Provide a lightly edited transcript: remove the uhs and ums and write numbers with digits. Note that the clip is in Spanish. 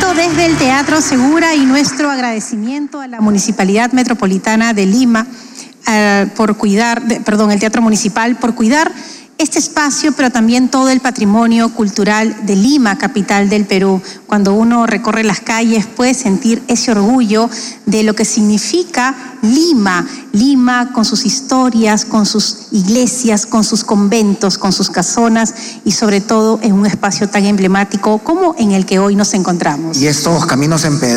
Transmitiendo desde el Teatro Segura, y nuestro agradecimiento a la Municipalidad Metropolitana de Lima el Teatro Municipal por cuidar este espacio, pero también todo el patrimonio cultural de Lima, capital del Perú. Cuando uno recorre las calles puede sentir ese orgullo de lo que significa Lima. Lima con sus historias, con sus iglesias, con sus conventos, con sus casonas y sobre todo en un espacio tan emblemático como en el que hoy nos encontramos. Y estos caminos empedrados